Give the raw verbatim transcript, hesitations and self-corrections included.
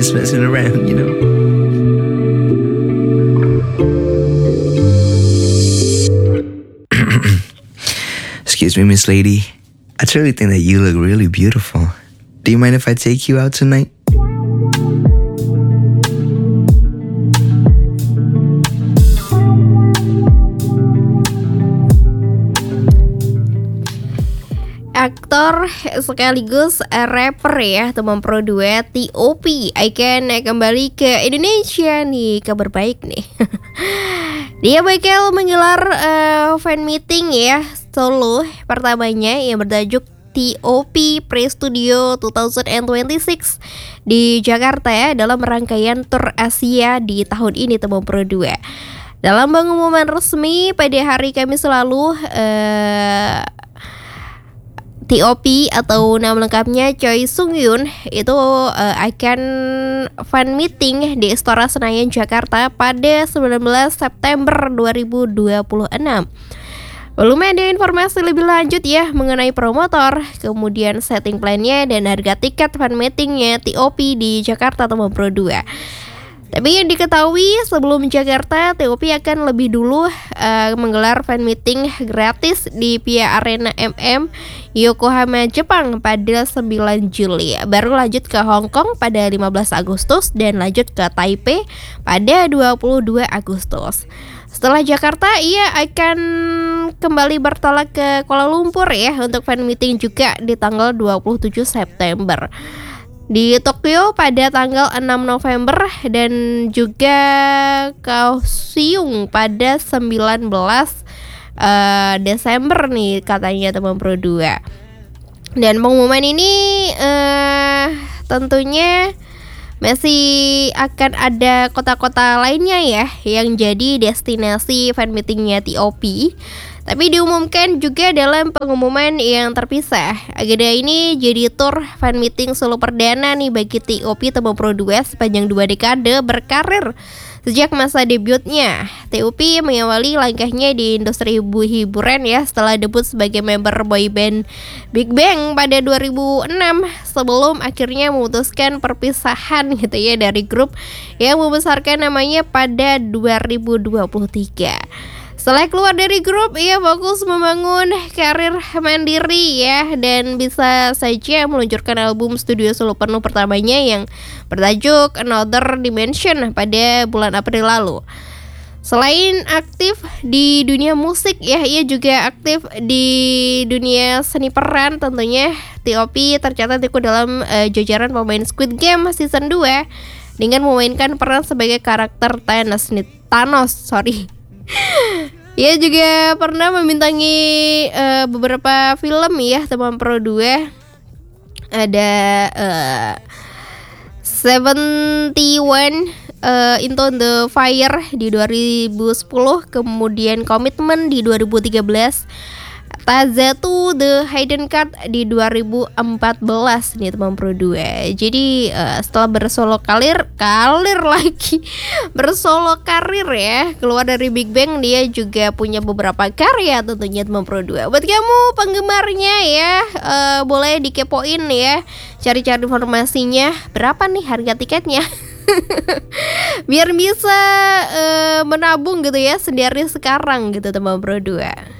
just messing around, you know. Excuse me, Miss Lady. I truly think that you look really beautiful. Do you mind if I take you out tonight? Aktor sekaligus rapper ya, teman pro duet T O P akan kembali ke Indonesia nih, kabar baik nih. Dia bakal menggelar uh, fan meeting ya, solo pertamanya yang bertajuk T O P Pre-Studio dua ribu dua puluh enam di Jakarta ya, dalam rangkaian tur Asia di tahun ini, teman pro duet. Dalam pengumuman resmi pada hari Kamis lalu, uh, T O P atau nama lengkapnya Choi Sung Yoon itu uh, akan fan meeting di Istora Senayan Jakarta pada sembilan belas September dua ribu dua puluh enam. Belum ada informasi lebih lanjut ya mengenai promotor, kemudian setting plan-nya dan harga tiket fan meetingnya T O P di Jakarta atau Pro dua. Tapi yang diketahui sebelum Jakarta, T O P akan lebih dulu uh, menggelar fan meeting gratis di Pia Arena M M Yokohama, Jepang pada sembilan Juli. Baru lanjut ke Hong Kong pada lima belas Agustus dan lanjut ke Taipei pada dua puluh dua Agustus. Setelah Jakarta, ia akan kembali bertolak ke Kuala Lumpur ya untuk fan meeting juga di tanggal dua puluh tujuh September. Di Tokyo pada tanggal enam November dan juga Kaohsiung pada sembilan belas uh, Desember nih katanya teman pro dua. Dan pengumuman ini uh, tentunya masih akan ada kota-kota lainnya ya yang jadi destinasi fan meetingnya T O P. Tapi diumumkan juga dalam pengumuman yang terpisah. Agenda ini jadi tur fan meeting solo perdana nih bagi T O P teman pro dua sepanjang dua dekade berkarir. Sejak masa debutnya, T O P mengawali langkahnya di industri hiburan ya setelah debut sebagai member boyband Big Bang pada dua ribu enam sebelum akhirnya memutuskan perpisahan gitu ya dari grup yang membesarkan namanya pada dua ribu dua puluh tiga. Setelah keluar dari grup, ia fokus membangun karir mandiri ya, dan bisa saja meluncurkan album studio solo penuh pertamanya yang bertajuk Another Dimension pada bulan April lalu. Selain aktif di dunia musik ya, ia juga aktif di dunia seni peran tentunya. T O P tercatat ikut dalam uh, jajaran pemain Squid Game season dua dengan memainkan peran sebagai karakter Thanos nih, Thanos, sorry. Ia juga pernah membintangi uh, beberapa film ya teman pro dua. Ada uh, seventy-one uh, Into the Fire di dua ribu sepuluh, kemudian Commitment di dua ribu tiga belas, Tazatu The Hidden Card di dua ribu empat belas nih teman pro dua. Jadi uh, setelah bersolo karir, karir lagi bersolo karir ya, keluar dari Big Bang, dia juga punya beberapa karya tentunya teman pro dua. Buat kamu penggemarnya ya, uh, boleh dikepoin ya, cari-cari informasinya berapa nih harga tiketnya. Biar bisa uh, menabung gitu ya sendiri sekarang gitu teman pro dua.